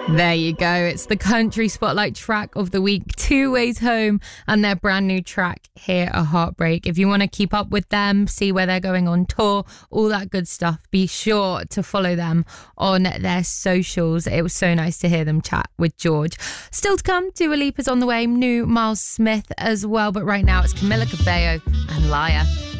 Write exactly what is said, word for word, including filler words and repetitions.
There you go. It's the Country Spotlight track of the week, Two Ways Home, and their brand new track, Here a Heartbreak. If you want to keep up with them, see where they're going on tour, all that good stuff, be sure to follow them on their socials. It was so nice to hear them chat with George. Still to come, Dua Lipa's on the way, new Miles Smith as well, but right now it's Camila Cabello and Liar.